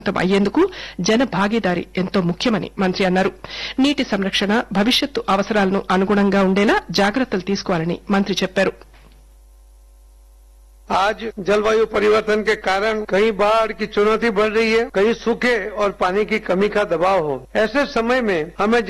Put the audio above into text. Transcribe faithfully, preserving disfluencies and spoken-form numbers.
అయ్యేందుకు జన భాగీదారీ ఎంతో ముఖ్యమని మంత్రి అన్నారు. నీటి సంరక్షణ భవిష్యత్తు అవసరాలను అనుగుణంగా ఉండేలా జాగ్రత్తలు తీసుకోవాలని మంత్రి చెప్పారు. आज जलवायु परिवर्तन के कारण कहीं बाढ़ की चुनौती बढ़ रही है, कहीं सूखे और पानी की कमी का दबाव हो. ऐसे समय में हमें